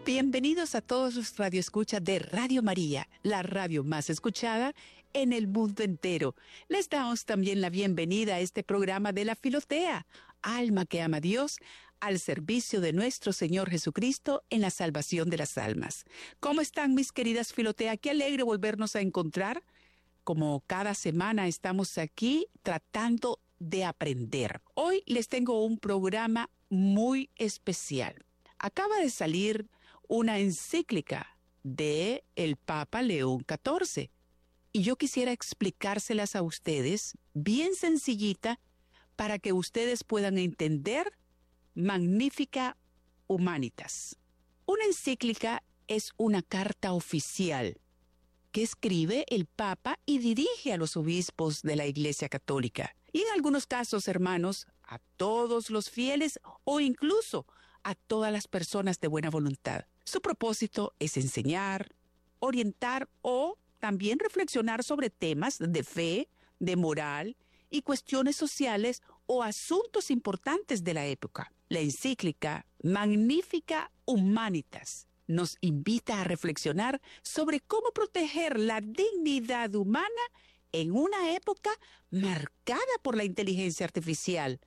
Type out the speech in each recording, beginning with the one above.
Bienvenidos a todos los radioescuchas de Radio María, la radio más escuchada en el mundo entero. Les damos también la bienvenida a este programa de la Filotea, alma que ama a Dios, al servicio de nuestro Señor Jesucristo en la salvación de las almas. ¿Cómo están, mis queridas Filotea? Qué alegre volvernos a encontrar. Como cada semana estamos aquí tratando de aprender. Hoy les tengo un programa muy especial. Acaba de salir una encíclica de el Papa León XIV y yo quisiera explicárselas a ustedes bien sencillita para que ustedes puedan entender Magnificat Humanitas. Una encíclica es una carta oficial que escribe el Papa y dirige a los obispos de la Iglesia Católica. Y en algunos casos, hermanos, a todos los fieles o incluso a todas las personas de buena voluntad. Su propósito es enseñar, orientar o también reflexionar sobre temas de fe, de moral y cuestiones sociales o asuntos importantes de la época. La encíclica Magnificat Humanitas nos invita a reflexionar sobre cómo proteger la dignidad humana en una época marcada por la inteligencia artificial,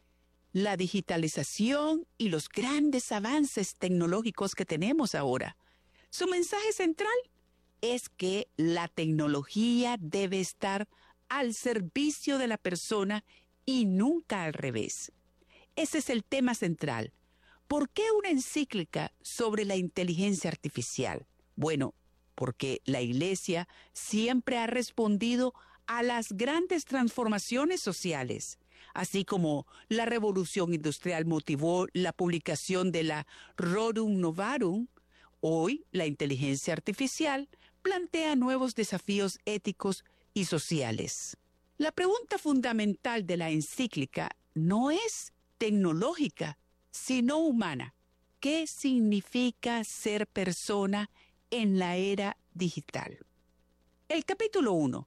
la digitalización y los grandes avances tecnológicos que tenemos ahora. Su mensaje central es que la tecnología debe estar al servicio de la persona y nunca al revés. Ese es el tema central. ¿Por qué una encíclica sobre la inteligencia artificial? Bueno, porque la Iglesia siempre ha respondido a las grandes transformaciones sociales, así como la revolución industrial motivó la publicación de la Rerum Novarum. Hoy, la inteligencia artificial plantea nuevos desafíos éticos y sociales. La pregunta fundamental de la encíclica no es tecnológica, sino humana. ¿Qué significa ser persona en la era digital? El capítulo 1.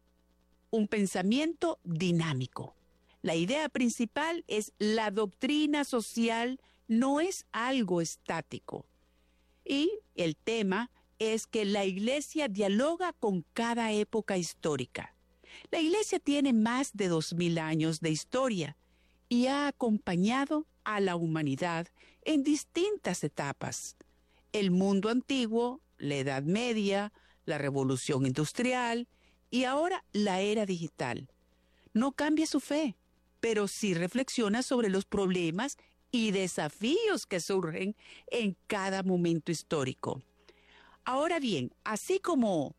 Un pensamiento dinámico. La idea principal es la doctrina social no es algo estático. Y el tema es que la Iglesia dialoga con cada época histórica. La Iglesia tiene más de 2000 años de historia y ha acompañado a la humanidad en distintas etapas. El mundo antiguo, la Edad Media, la Revolución Industrial y ahora la era digital. No cambia su fe, pero sí reflexiona sobre los problemas y desafíos que surgen en cada momento histórico. Ahora bien, así como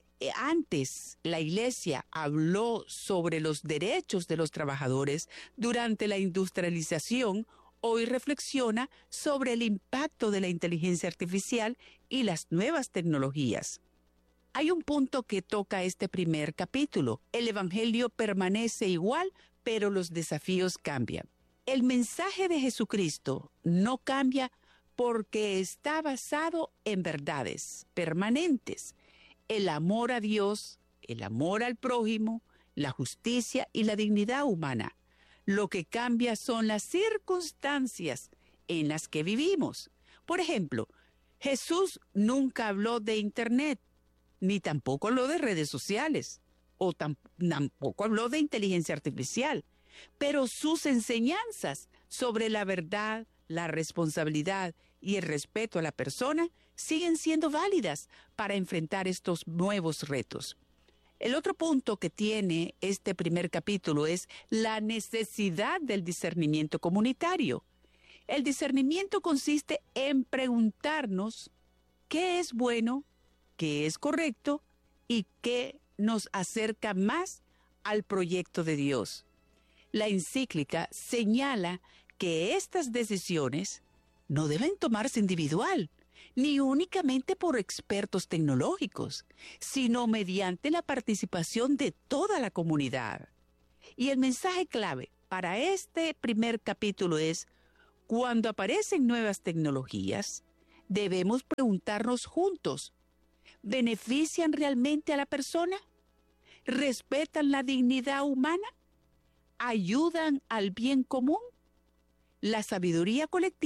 antes la Iglesia habló sobre los derechos de los trabajadores durante la industrialización, hoy reflexiona sobre el impacto de la inteligencia artificial y las nuevas tecnologías. Hay un punto que toca este primer capítulo. El Evangelio permanece igual, pero los desafíos cambian. El mensaje de Jesucristo no cambia porque está basado en verdades permanentes. El amor a Dios, el amor al prójimo, la justicia y la dignidad humana. Lo que cambia son las circunstancias en las que vivimos. Por ejemplo, Jesús nunca habló de Internet, ni tampoco habló de redes sociales, o tampoco habló de inteligencia artificial, pero sus enseñanzas sobre la verdad, la responsabilidad y el respeto a la persona siguen siendo válidas para enfrentar estos nuevos retos. El otro punto que tiene este primer capítulo es la necesidad del discernimiento comunitario. El discernimiento consiste en preguntarnos qué es bueno, qué es correcto y qué nos acerca más al proyecto de Dios. La encíclica señala que estas decisiones no deben tomarse individual, ni únicamente por expertos tecnológicos, sino mediante la participación de toda la comunidad. Y el mensaje clave para este primer capítulo es: cuando aparecen nuevas tecnologías, debemos preguntarnos juntos, ¿benefician realmente a la persona? ¿Respetan la dignidad humana? ¿Ayudan al bien común? La sabiduría colectiva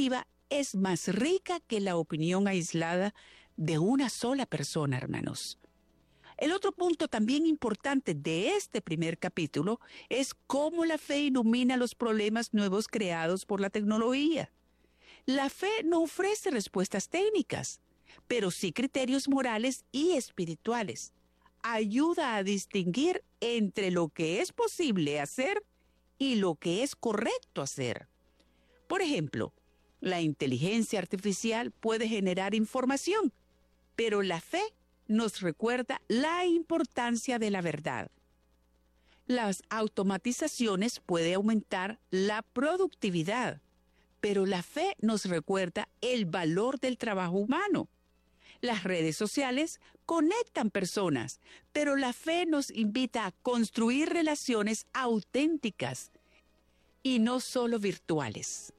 es más rica que la opinión aislada de una sola persona, hermanos. El otro punto también importante de este primer capítulo es cómo la fe ilumina los problemas nuevos creados por la tecnología. La fe no ofrece respuestas técnicas, pero sí criterios morales y espirituales. Ayuda a distinguir entre lo que es posible hacer y lo que es correcto hacer. Por ejemplo, la inteligencia artificial puede generar información, pero la fe nos recuerda la importancia de la verdad. Las automatizaciones pueden aumentar la productividad, pero la fe nos recuerda el valor del trabajo humano. Las redes sociales conectan personas, pero la fe nos invita a construir relaciones auténticas y no solo virtuales.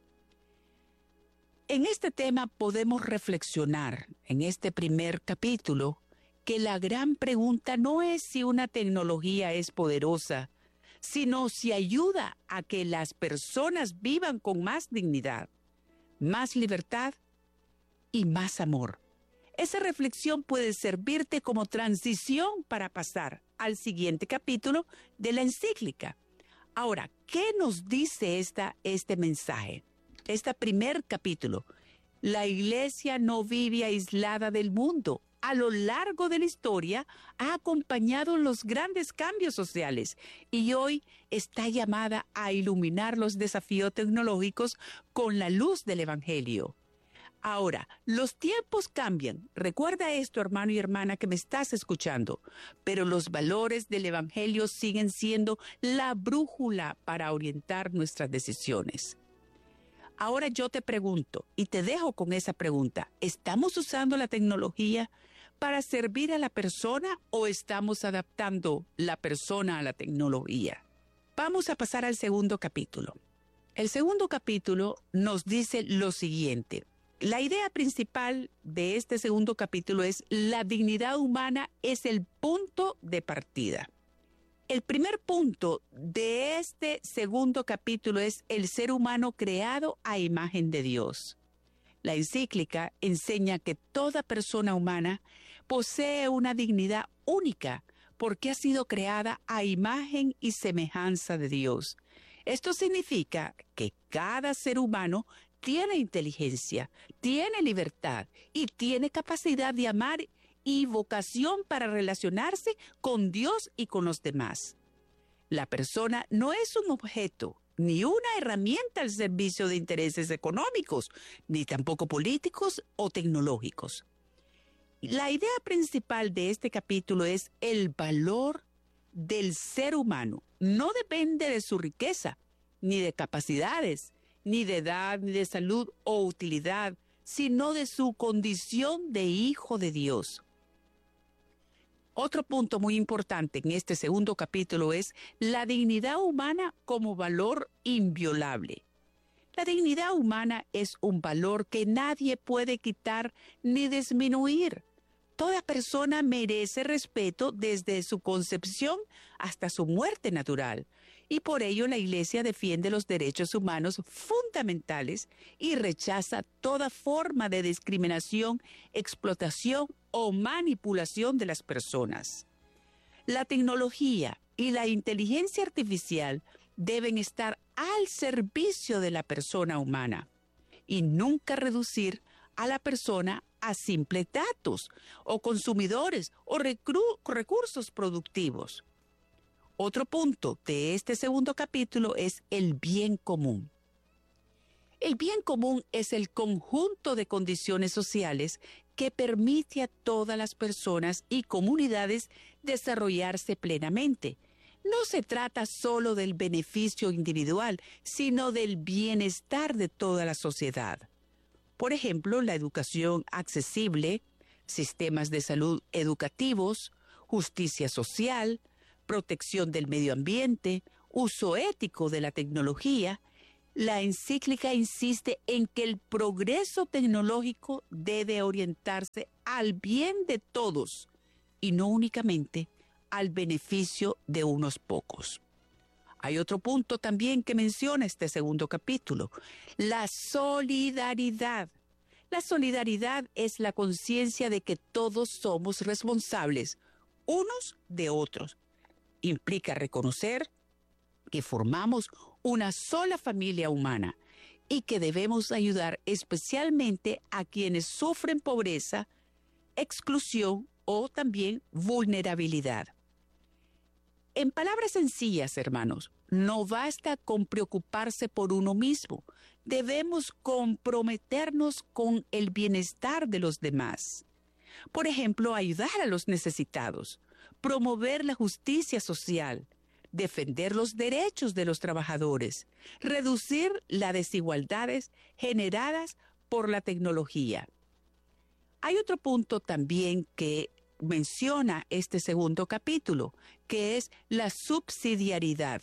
En este tema podemos reflexionar en este primer capítulo que la gran pregunta no es si una tecnología es poderosa, sino si ayuda a que las personas vivan con más dignidad, más libertad y más amor. Esa reflexión puede servirte como transición para pasar al siguiente capítulo de la encíclica. Ahora, ¿qué nos dice este mensaje? Este primer capítulo. La iglesia no vive aislada del mundo. A lo largo de la historia ha acompañado los grandes cambios sociales y hoy está llamada a iluminar los desafíos tecnológicos con la luz del Evangelio. Ahora, los tiempos cambian. Recuerda esto, hermano y hermana, que me estás escuchando. Pero los valores del Evangelio siguen siendo la brújula para orientar nuestras decisiones. Ahora yo te pregunto, y te dejo con esa pregunta, ¿estamos usando la tecnología para servir a la persona o estamos adaptando la persona a la tecnología? Vamos a pasar al segundo capítulo. El segundo capítulo nos dice lo siguiente. La idea principal de este segundo capítulo es la dignidad humana es el punto de partida. El primer punto de este segundo capítulo es el ser humano creado a imagen de Dios. La encíclica enseña que toda persona humana posee una dignidad única porque ha sido creada a imagen y semejanza de Dios. Esto significa que cada ser humano tiene inteligencia, tiene libertad y tiene capacidad de amar y vocación para relacionarse con Dios y con los demás. La persona no es un objeto, ni una herramienta al servicio de intereses económicos, ni tampoco políticos o tecnológicos. La idea principal de este capítulo es el valor del ser humano. No depende de su riqueza, ni de capacidades, ni de edad, ni de salud o utilidad, sino de su condición de hijo de Dios. Otro punto muy importante en este segundo capítulo es la dignidad humana como valor inviolable. La dignidad humana es un valor que nadie puede quitar ni disminuir. Toda persona merece respeto desde su concepción hasta su muerte natural. Y por ello la Iglesia defiende los derechos humanos fundamentales y rechaza toda forma de discriminación, explotación o manipulación de las personas. La tecnología y la inteligencia artificial deben estar al servicio de la persona humana y nunca reducir a la persona a simples datos o consumidores o recursos productivos. Otro punto de este segundo capítulo es el bien común. El bien común es el conjunto de condiciones sociales que permite a todas las personas y comunidades desarrollarse plenamente. No se trata solo del beneficio individual, sino del bienestar de toda la sociedad. Por ejemplo, la educación accesible, sistemas de salud educativos, justicia social, protección del medio ambiente, uso ético de la tecnología. La encíclica insiste en que el progreso tecnológico debe orientarse al bien de todos y no únicamente al beneficio de unos pocos. Hay otro punto también que menciona este segundo capítulo, la solidaridad. La solidaridad es la conciencia de que todos somos responsables unos de otros. Implica reconocer que formamos una sola familia humana y que debemos ayudar especialmente a quienes sufren pobreza, exclusión o también vulnerabilidad. En palabras sencillas, hermanos, no basta con preocuparse por uno mismo. Debemos comprometernos con el bienestar de los demás. Por ejemplo, ayudar a los necesitados, promover la justicia social, defender los derechos de los trabajadores, reducir las desigualdades generadas por la tecnología. Hay otro punto también que menciona este segundo capítulo, que es la subsidiariedad,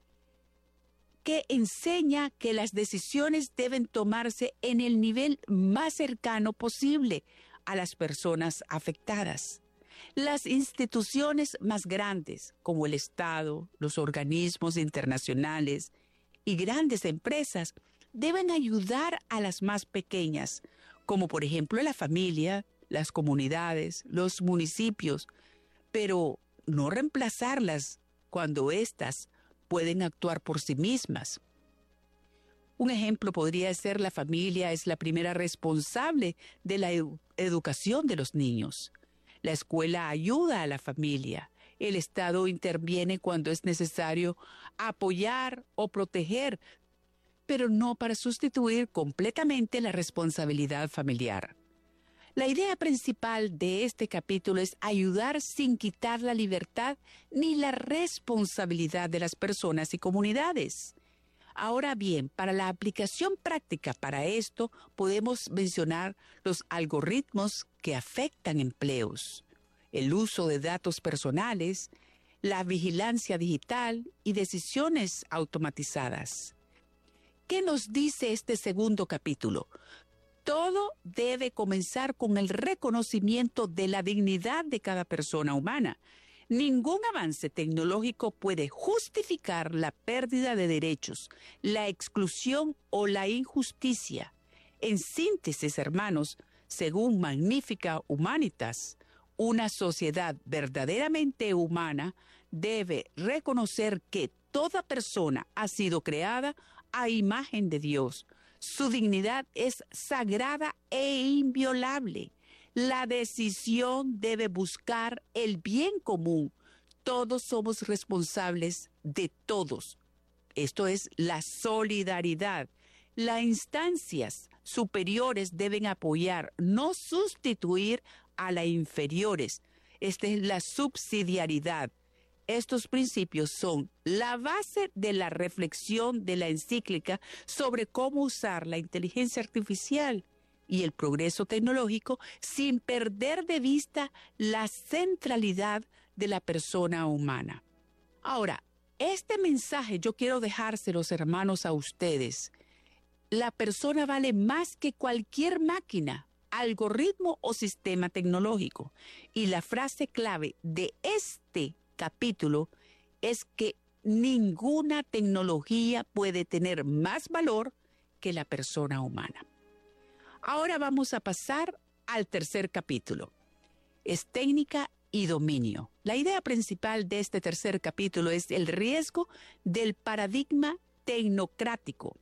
que enseña que las decisiones deben tomarse en el nivel más cercano posible a las personas afectadas. Las instituciones más grandes, como el Estado, los organismos internacionales y grandes empresas, deben ayudar a las más pequeñas, como por ejemplo la familia, las comunidades, los municipios, pero no reemplazarlas cuando éstas pueden actuar por sí mismas. Un ejemplo podría ser la familia es la primera responsable de la educación de los niños. La escuela ayuda a la familia. El Estado interviene cuando es necesario apoyar o proteger, pero no para sustituir completamente la responsabilidad familiar. La idea principal de este capítulo es ayudar sin quitar la libertad ni la responsabilidad de las personas y comunidades. Ahora bien, para la aplicación práctica para esto, podemos mencionar los algoritmos que afectan empleos, el uso de datos personales, la vigilancia digital y decisiones automatizadas. ¿Qué nos dice este segundo capítulo? Todo debe comenzar con el reconocimiento de la dignidad de cada persona humana. Ningún avance tecnológico puede justificar la pérdida de derechos, la exclusión o la injusticia. En síntesis, hermanos, según Magnificat Humanitas, una sociedad verdaderamente humana debe reconocer que toda persona ha sido creada a imagen de Dios. Su dignidad es sagrada e inviolable. La decisión debe buscar el bien común. Todos somos responsables de todos. Esto es la solidaridad. Las instancias superiores deben apoyar, no sustituir a las inferiores. Esta es la subsidiariedad. Estos principios son la base de la reflexión de la encíclica sobre cómo usar la inteligencia artificial y el progreso tecnológico sin perder de vista la centralidad de la persona humana. Ahora, este mensaje yo quiero dejárselos, hermanos, a ustedes. La persona vale más que cualquier máquina, algoritmo o sistema tecnológico. Y la frase clave de este capítulo es que ninguna tecnología puede tener más valor que la persona humana. Ahora vamos a pasar al tercer capítulo. Es técnica y dominio. La idea principal de este tercer capítulo es el riesgo del paradigma tecnocrático.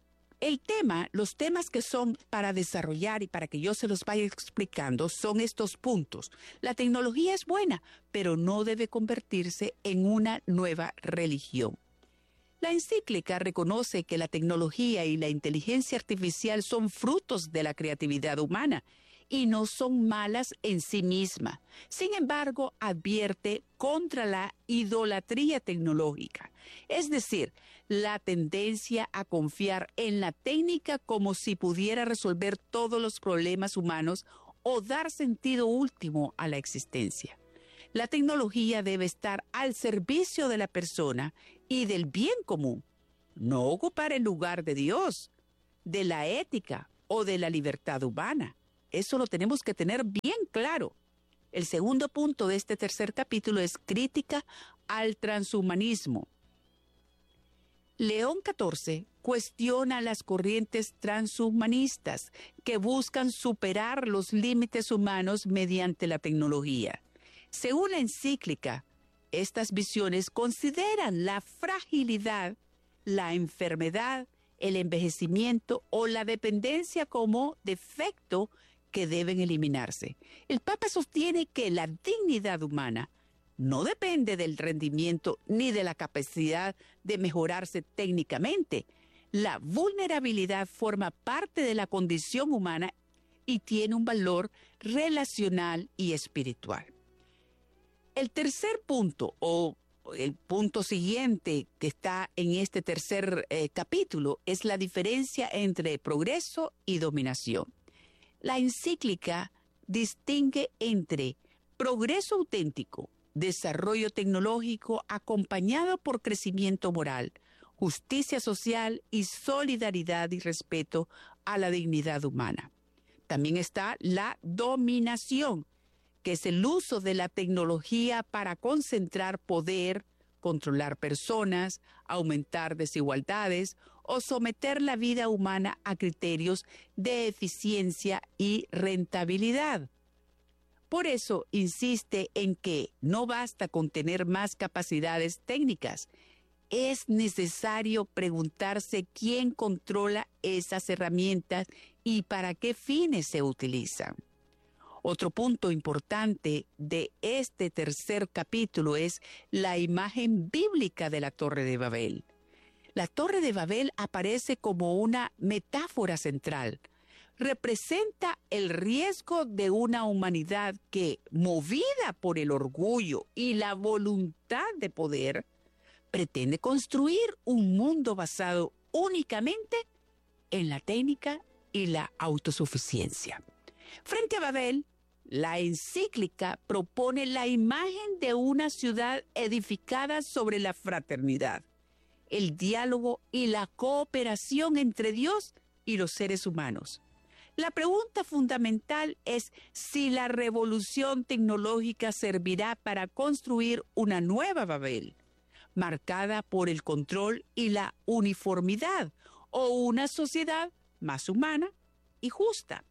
Los temas que son para desarrollar y para que yo se los vaya explicando son estos puntos. La tecnología es buena, pero no debe convertirse en una nueva religión. La encíclica reconoce que la tecnología y la inteligencia artificial son frutos de la creatividad humana y no son malas en sí mismas. Sin embargo, advierte contra la idolatría tecnológica, es decir, la tendencia a confiar en la técnica como si pudiera resolver todos los problemas humanos o dar sentido último a la existencia. La tecnología debe estar al servicio de la persona y del bien común, no ocupar el lugar de Dios, de la ética o de la libertad humana. Eso lo tenemos que tener bien claro. El segundo punto de este tercer capítulo es crítica al transhumanismo. León XIV cuestiona las corrientes transhumanistas que buscan superar los límites humanos mediante la tecnología. Según la encíclica, estas visiones consideran la fragilidad, la enfermedad, el envejecimiento o la dependencia como defecto que deben eliminarse. El Papa sostiene que la dignidad humana no depende del rendimiento ni de la capacidad de mejorarse técnicamente. La vulnerabilidad forma parte de la condición humana y tiene un valor relacional y espiritual. El tercer punto, o el punto siguiente que está en este tercer capítulo, es la diferencia entre progreso y dominación. La encíclica distingue entre progreso auténtico, desarrollo tecnológico acompañado por crecimiento moral, justicia social y solidaridad y respeto a la dignidad humana. También está la dominación, que es el uso de la tecnología para concentrar poder, controlar personas, aumentar desigualdades o someter la vida humana a criterios de eficiencia y rentabilidad. Por eso insiste en que no basta con tener más capacidades técnicas. Es necesario preguntarse quién controla esas herramientas y para qué fines se utilizan. Otro punto importante de este tercer capítulo es la imagen bíblica de la Torre de Babel. La Torre de Babel aparece como una metáfora central. Representa el riesgo de una humanidad que, movida por el orgullo y la voluntad de poder, pretende construir un mundo basado únicamente en la técnica y la autosuficiencia. Frente a Babel, la encíclica propone la imagen de una ciudad edificada sobre la fraternidad, el diálogo y la cooperación entre Dios y los seres humanos. La pregunta fundamental es si la revolución tecnológica servirá para construir una nueva Babel, marcada por el control y la uniformidad, o una sociedad más humana y justa.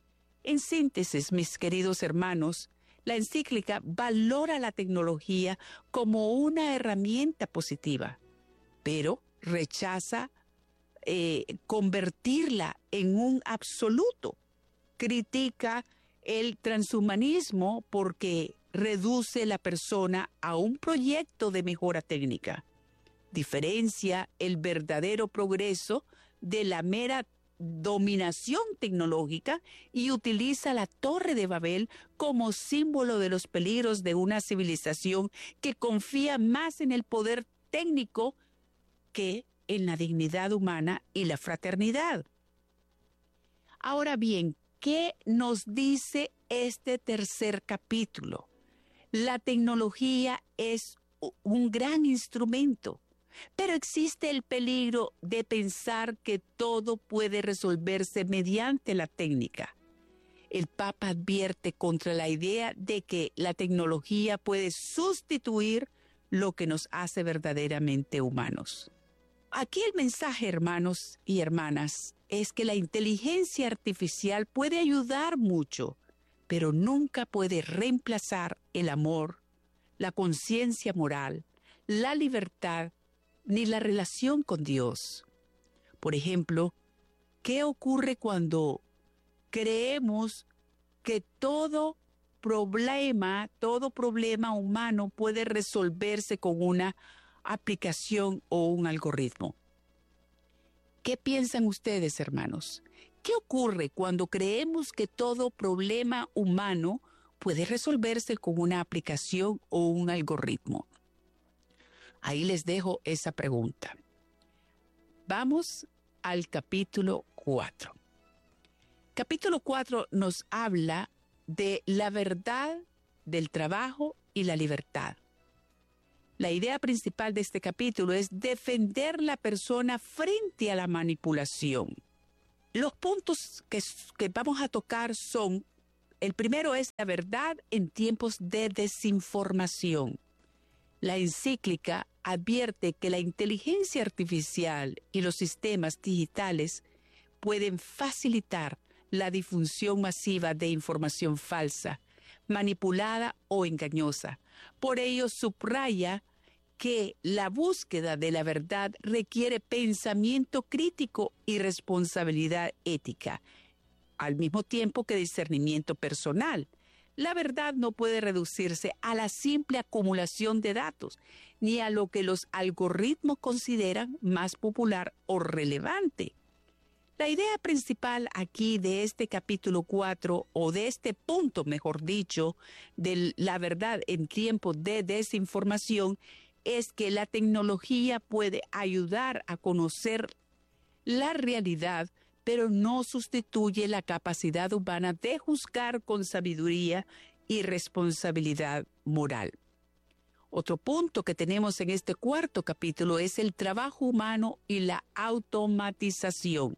En síntesis, mis queridos hermanos, la encíclica valora la tecnología como una herramienta positiva, pero rechaza convertirla en un absoluto. Critica el transhumanismo porque reduce la persona a un proyecto de mejora técnica. Diferencia el verdadero progreso de la mera dominación tecnológica y utiliza la Torre de Babel como símbolo de los peligros de una civilización que confía más en el poder técnico que en la dignidad humana y la fraternidad. Ahora bien, ¿qué nos dice este tercer capítulo? La tecnología es un gran instrumento, pero existe el peligro de pensar que todo puede resolverse mediante la técnica. El Papa advierte contra la idea de que la tecnología puede sustituir lo que nos hace verdaderamente humanos. Aquí el mensaje, hermanos y hermanas, es que la inteligencia artificial puede ayudar mucho, pero nunca puede reemplazar el amor, la conciencia moral, la libertad, ni la relación con Dios. Por ejemplo, ¿qué ocurre cuando creemos que todo problema humano puede resolverse con una aplicación o un algoritmo? ¿Qué piensan ustedes, hermanos? ¿Qué ocurre cuando creemos que todo problema humano puede resolverse con una aplicación o un algoritmo? Ahí les dejo esa pregunta. Vamos al capítulo 4. Capítulo 4 nos habla de la verdad del trabajo y la libertad. La idea principal de este capítulo es defender la persona frente a la manipulación. Los puntos que vamos a tocar son, el primero es la verdad en tiempos de desinformación. La encíclica advierte que la inteligencia artificial y los sistemas digitales pueden facilitar la difusión masiva de información falsa, manipulada o engañosa. Por ello, subraya que la búsqueda de la verdad requiere pensamiento crítico y responsabilidad ética, al mismo tiempo que discernimiento personal. La verdad no puede reducirse a la simple acumulación de datos, ni a lo que los algoritmos consideran más popular o relevante. La idea principal aquí de este capítulo 4, o de este punto, mejor dicho, de la verdad en tiempos de desinformación, es que la tecnología puede ayudar a conocer la realidad, pero no sustituye la capacidad humana de juzgar con sabiduría y responsabilidad moral. Otro punto que tenemos en este cuarto capítulo es el trabajo humano y la automatización.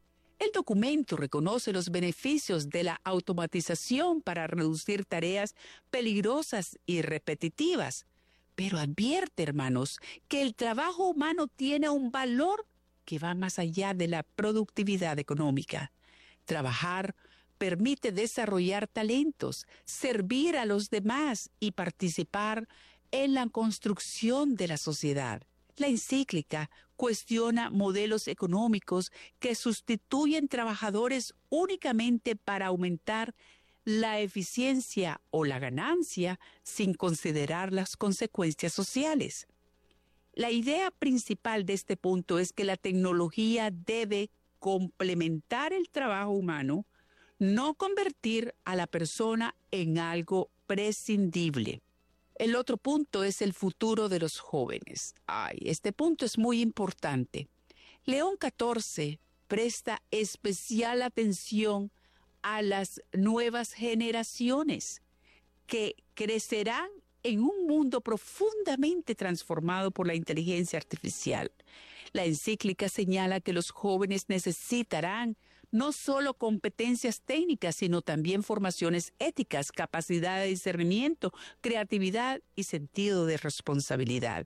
El documento reconoce los beneficios de la automatización para reducir tareas peligrosas y repetitivas, pero advierte, hermanos, que el trabajo humano tiene un valor que va más allá de la productividad económica. Trabajar permite desarrollar talentos, servir a los demás y participar en la construcción de la sociedad. La encíclica cuestiona modelos económicos que sustituyen trabajadores únicamente para aumentar la eficiencia o la ganancia sin considerar las consecuencias sociales. La idea principal de este punto es que la tecnología debe complementar el trabajo humano, no convertir a la persona en algo prescindible. El otro punto es el futuro de los jóvenes. Este punto es muy importante. León XIV presta especial atención a las nuevas generaciones que crecerán en un mundo profundamente transformado por la inteligencia artificial. La encíclica señala que los jóvenes necesitarán no solo competencias técnicas, sino también formaciones éticas, capacidad de discernimiento, creatividad y sentido de responsabilidad.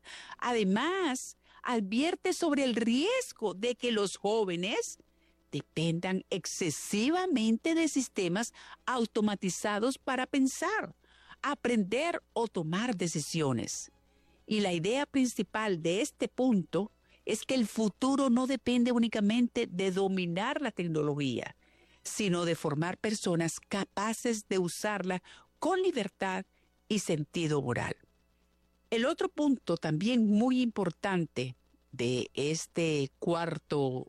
Además, advierte sobre el riesgo de que los jóvenes dependan excesivamente de sistemas automatizados para pensar, aprender o tomar decisiones. Y la idea principal de este punto es que el futuro no depende únicamente de dominar la tecnología, sino de formar personas capaces de usarla con libertad y sentido moral. El otro punto también muy importante de este cuarto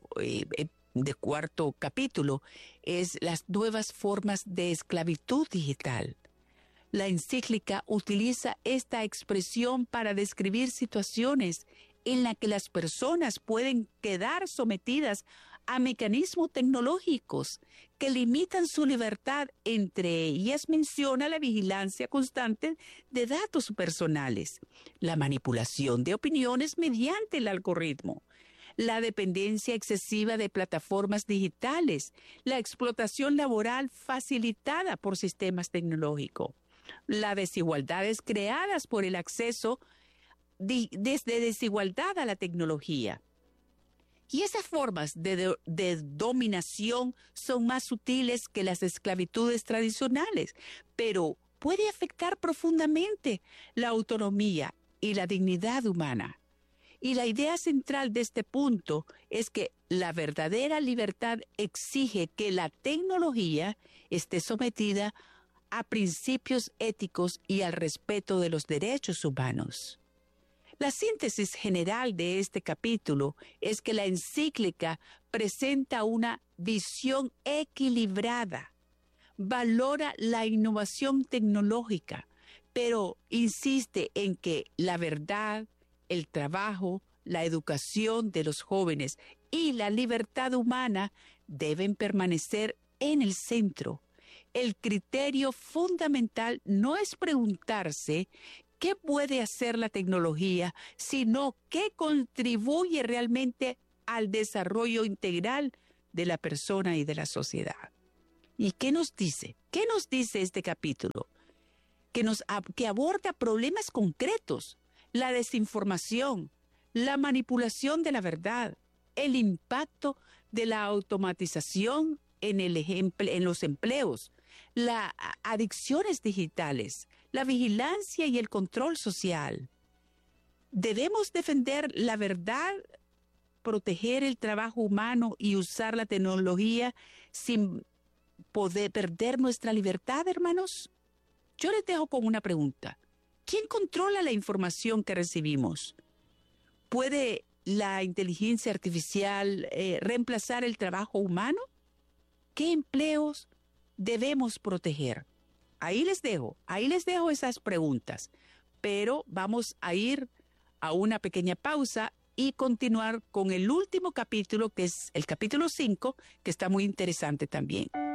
capítulo es las nuevas formas de esclavitud digital. La encíclica utiliza esta expresión para describir situaciones en la que las personas pueden quedar sometidas a mecanismos tecnológicos que limitan su libertad. Entre ellas menciona la vigilancia constante de datos personales, la manipulación de opiniones mediante el algoritmo, la dependencia excesiva de plataformas digitales, la explotación laboral facilitada por sistemas tecnológicos, las desigualdades creadas por el acceso desde desigualdad a la tecnología. Y esas formas de dominación son más sutiles que las esclavitudes tradicionales, pero puede afectar profundamente la autonomía y la dignidad humana. Y la idea central de este punto es que la verdadera libertad exige que la tecnología esté sometida a principios éticos y al respeto de los derechos humanos. La síntesis general de este capítulo es que la encíclica presenta una visión equilibrada, valora la innovación tecnológica, pero insiste en que la verdad, el trabajo, la educación de los jóvenes y la libertad humana deben permanecer en el centro. El criterio fundamental no es preguntarse qué puede hacer la tecnología, sino qué contribuye realmente al desarrollo integral de la persona y de la sociedad. ¿Y qué nos dice? ¿Qué nos dice este capítulo? Que aborda problemas concretos, la desinformación, la manipulación de la verdad, el impacto de la automatización en los empleos, las adicciones digitales, la vigilancia y el control social. Debemos defender la verdad, proteger el trabajo humano y usar la tecnología sin poder perder nuestra libertad, hermanos. Yo les dejo con una pregunta. ¿Quién controla la información que recibimos? ¿Puede la inteligencia artificial reemplazar el trabajo humano? ¿Qué empleos debemos proteger? Ahí les dejo esas preguntas, pero vamos a ir a una pequeña pausa y continuar con el último capítulo, que es el capítulo 5, que está muy interesante también.